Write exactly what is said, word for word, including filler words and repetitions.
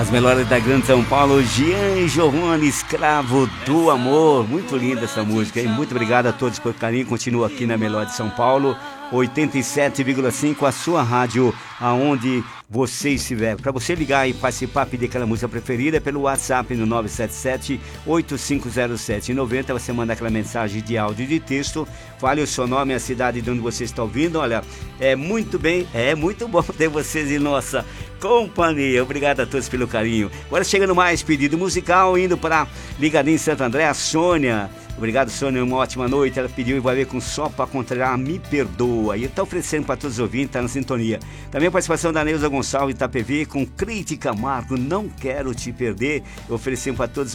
As melhores da Grande São Paulo, Jean Giovanni, Escravo do Amor. Muito linda essa música, hein? Muito obrigado a todos pelo carinho. Continua aqui na Melhor de São Paulo, oitenta e sete vírgula cinco, a sua rádio, aonde você estiver. Para você ligar e participar, pedir aquela música preferida pelo WhatsApp no nove sete sete, oito cinco zero sete, nove zero. Você manda aquela mensagem de áudio e de texto. Fale o seu nome e a cidade de onde você está ouvindo. Olha, é muito bem, é muito bom ter vocês em nossa companhia. Obrigado a todos pelo carinho. Agora chegando mais pedido musical, indo para Ligadinho Santo André, a Sônia. Obrigado, Sônia, uma ótima noite. Ela pediu e vai ver com Só Pra Contrariar, Me Perdoa. E está oferecendo para todos os ouvintes, está na sintonia. Também a participação da Neuza Gonçalves, Itapevi, com Crítica Marco, Não Quero Te Perder. Oferecendo para todos